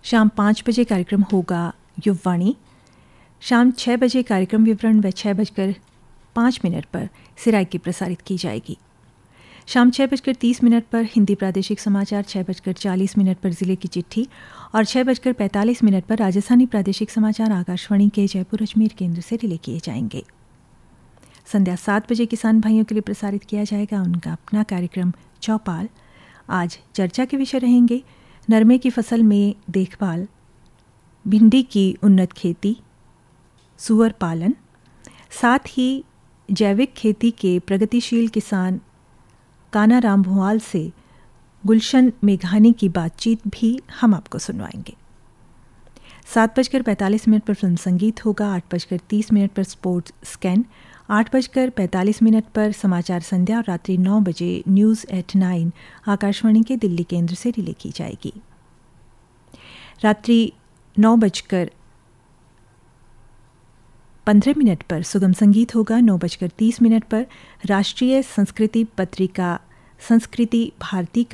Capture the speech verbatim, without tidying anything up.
शाम पाँच बजे कार्यक्रम होगा युववाणी। शाम छः बजे कार्यक्रम विवरण व छः बजकर पाँच मिनट पर सिराइकी प्रसारित की जाएगी। शाम छः बजकर तीस मिनट पर हिंदी प्रादेशिक समाचार, छः बजकर चालीस मिनट पर ज़िले की चिट्ठी और छः बजकर पैंतालीस मिनट पर राजस्थानी प्रादेशिक समाचार आकाशवाणी के जयपुर अजमेर केंद्र से रिले किए जाएंगे। संध्या सात बजे किसान भाइयों के लिए प्रसारित किया जाएगा उनका अपना कार्यक्रम चौपाल। आज चर्चा के विषय रहेंगे नरमे की फसल में देखभाल, भिंडी की उन्नत खेती, सुअर पालन, साथ ही जैविक खेती के प्रगतिशील किसान कानाराम भुआल से गुलशन मेघानी की बातचीत भी हम आपको सुनवाएंगे। सात बजकर पैंतालीस मिनट पर फिल्म संगीत होगा। आठ बजकर तीस मिनट पर स्पोर्ट्स स्कैन, आठ बजकर पैंतालीस मिनट पर समाचार संध्या और रात्रि नौ बजे न्यूज़ एट नाइन आकाशवाणी के दिल्ली केंद्र से रिले की जाएगी। रात्रि नौ बजकर पंद्रह मिनट पर सुगम संगीत होगा। नौ बजकर तीस मिनट पर राष्ट्रीय संस्कृति पत्रिका संस्कृति भारती